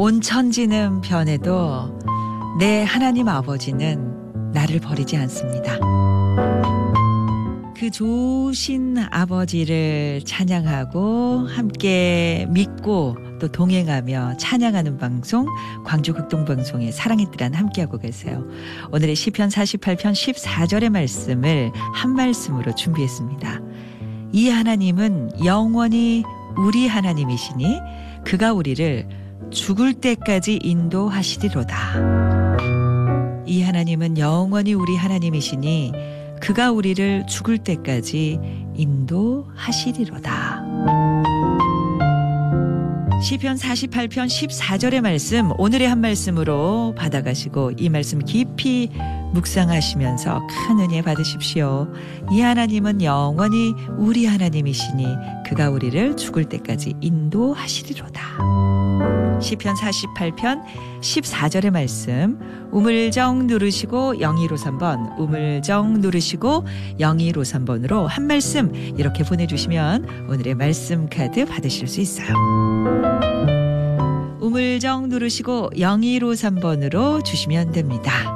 온 천지는 변해도 내 하나님 아버지는 나를 버리지 않습니다. 그 좋으신 아버지를 찬양하고 함께 믿고 또 동행하며 찬양하는 방송, 광주극동방송의 사랑의 뜰 함께하고 계세요. 오늘의 시편 48편 14절의 말씀을 한 말씀으로 준비했습니다. 이 하나님은 영원히 우리 하나님이시니 그가 우리를 죽을 때까지 인도하시리로다. 이 하나님은 영원히 우리 하나님이시니 그가 우리를 죽을 때까지 인도하시리로다. 시편 48편 14절의 말씀, 오늘의 한 말씀으로 받아가시고 이 말씀 깊이 묵상하시면서 큰 은혜 받으십시오. 이 하나님은 영원히 우리 하나님이시니 그가 우리를 죽을 때까지 인도하시리로다. 시편 48편 14절의 말씀, 우물정 누르시고 0253번, 우물정 누르시고 0253번으로 한 말씀 이렇게 보내주시면 오늘의 말씀 카드 받으실 수 있어요. 우물정 누르시고 0253번으로 주시면 됩니다.